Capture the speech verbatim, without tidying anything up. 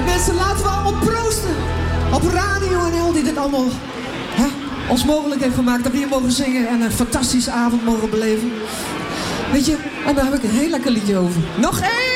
Mensen, laten we allemaal proosten. Op Radio N L die dit allemaal hè, ons mogelijk heeft gemaakt. Dat we hier mogen zingen en een fantastische avond mogen beleven. Weet je, en daar heb ik een heel lekker liedje over. Nog één!